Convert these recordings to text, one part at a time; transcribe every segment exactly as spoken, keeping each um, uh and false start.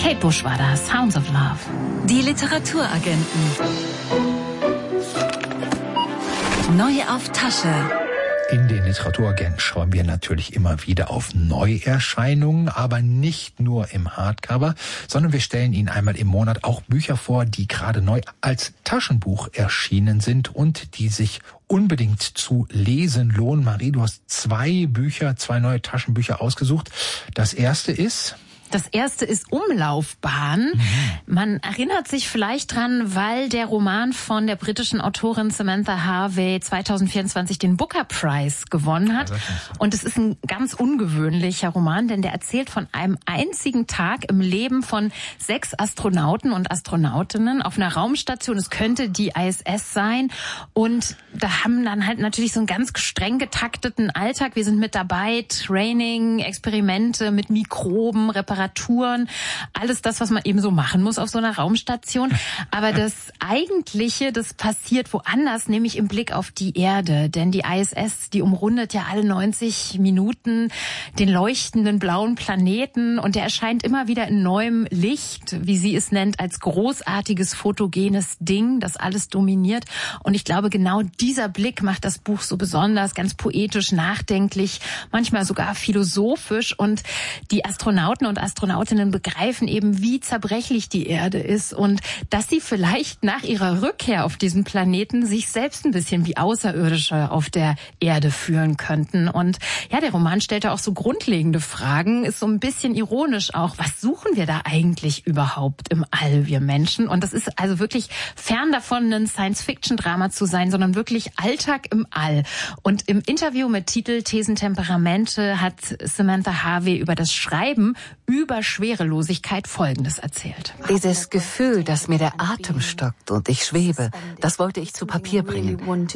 Kate Bush war das, Sounds of Love. Die Literaturagenten. Neu auf Tasche. In den Literaturagenten schauen wir natürlich immer wieder auf Neuerscheinungen, aber nicht nur im Hardcover, sondern wir stellen Ihnen einmal im Monat auch Bücher vor, die gerade neu als Taschenbuch erschienen sind und die sich unbedingt zu lesen lohnen. Marie, du hast zwei Bücher, zwei neue Taschenbücher ausgesucht. Das erste ist... Das erste ist Umlaufbahn. Mhm. Man erinnert sich vielleicht dran, weil der Roman von der britischen Autorin Samantha Harvey zwanzig vierundzwanzig den Booker Prize gewonnen hat. Und es ist ein ganz ungewöhnlicher Roman, denn der erzählt von einem einzigen Tag im Leben von sechs Astronauten und Astronautinnen auf einer Raumstation. Es könnte die I S S sein. Und da haben dann halt natürlich so einen ganz streng getakteten Alltag. Wir sind mit dabei, Training, Experimente mit Mikroben, Reparaturen. Alles das, was man eben so machen muss auf so einer Raumstation. Aber das Eigentliche, das passiert woanders, nämlich im Blick auf die Erde. Denn die I S S, die umrundet ja alle neunzig Minuten den leuchtenden blauen Planeten und der erscheint immer wieder in neuem Licht, wie sie es nennt, als großartiges fotogenes Ding, das alles dominiert. Und ich glaube, genau dieser Blick macht das Buch so besonders, ganz poetisch, nachdenklich, manchmal sogar philosophisch. Und die Astronauten und Astronautinnen begreifen eben, wie zerbrechlich die Erde ist und dass sie vielleicht nach ihrer Rückkehr auf diesen Planeten sich selbst ein bisschen wie Außerirdische auf der Erde fühlen könnten. Und ja, der Roman stellt da auch so grundlegende Fragen, ist so ein bisschen ironisch auch. Was suchen wir da eigentlich überhaupt im All, wir Menschen? Und das ist also wirklich fern davon, ein Science-Fiction-Drama zu sein, sondern wirklich Alltag im All. Und im Interview mit Titel Thesen, Temperamente hat Samantha Harvey über das Schreiben über Schwerelosigkeit Folgendes erzählt. Dieses Gefühl, dass mir der Atem stockt und ich schwebe, das wollte ich zu Papier bringen.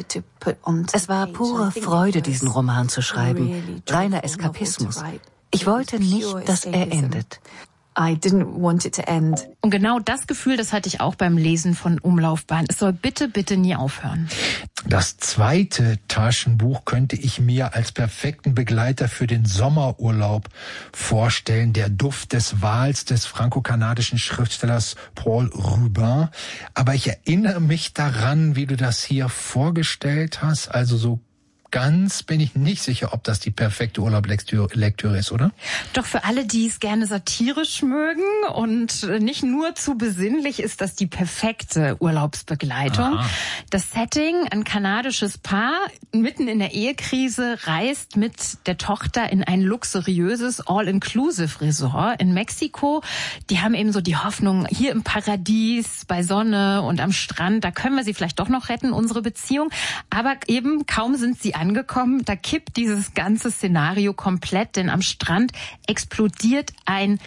Es war pure Freude, diesen Roman zu schreiben, reiner Eskapismus. Ich wollte nicht, dass er endet. I didn't want it to end. Und genau das Gefühl, das hatte ich auch beim Lesen von Umlaufbahn. Es soll bitte, bitte nie aufhören. Das zweite Taschenbuch könnte ich mir als perfekten Begleiter für den Sommerurlaub vorstellen. Der Duft des Wals des franco-kanadischen Schriftstellers Paul Rubin. Aber ich erinnere mich daran, wie du das hier vorgestellt hast. Also so ganz bin ich nicht sicher, ob das die perfekte Urlaubslektüre ist, oder? Doch für alle, die es gerne satirisch mögen und nicht nur zu besinnlich, ist das die perfekte Urlaubsbegleitung. Aha. Das Setting, ein kanadisches Paar mitten in der Ehekrise reist mit der Tochter in ein luxuriöses All-Inclusive-Resort in Mexiko. Die haben eben so die Hoffnung, hier im Paradies, bei Sonne und am Strand, da können wir sie vielleicht doch noch retten, unsere Beziehung. Aber eben kaum sind sie angekommen, da kippt dieses ganze Szenario komplett, denn am Strand explodiert ein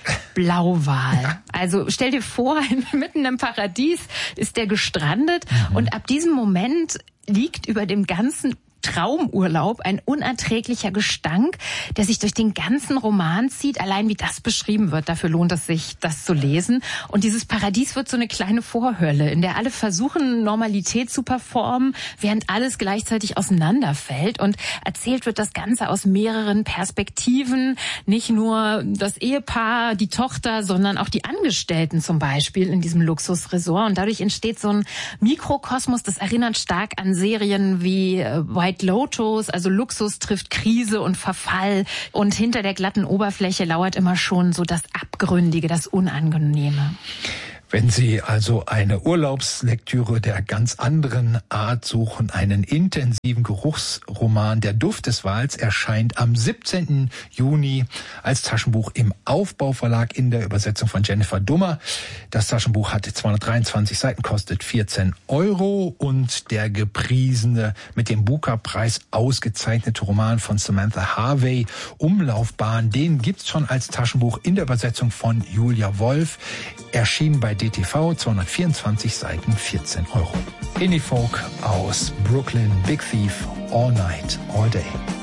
Blauwal. Also stell dir vor, mitten im Paradies ist der gestrandet mhm. und ab diesem Moment liegt über dem ganzen Traumurlaub, ein unerträglicher Gestank, der sich durch den ganzen Roman zieht. Allein wie das beschrieben wird, dafür lohnt es sich, das zu lesen. Und dieses Paradies wird so eine kleine Vorhölle, in der alle versuchen, Normalität zu performen, während alles gleichzeitig auseinanderfällt. Und erzählt wird das Ganze aus mehreren Perspektiven. Nicht nur das Ehepaar, die Tochter, sondern auch die Angestellten zum Beispiel in diesem Luxusresort. Und dadurch entsteht so ein Mikrokosmos, das erinnert stark an Serien wie White Lotus, also Luxus trifft Krise und Verfall. Und hinter der glatten Oberfläche lauert immer schon so das Abgründige, das Unangenehme. Wenn Sie also eine Urlaubslektüre der ganz anderen Art suchen, einen intensiven Geruchsroman, Der Duft des Wals, erscheint am siebzehnten Juni als Taschenbuch im Aufbauverlag in der Übersetzung von Jennifer Dummer. Das Taschenbuch hat zweihundertdreiundzwanzig Seiten, kostet vierzehn Euro und der gepriesene, mit dem Booker-Preis ausgezeichnete Roman von Samantha Harvey, Umlaufbahn, den gibt's schon als Taschenbuch in der Übersetzung von Julia Wolf, erschienen bei D T V, zweihundertvierundzwanzig Seiten, vierzehn Euro. Indie Folk aus Brooklyn, Big Thief, All Night, All Day.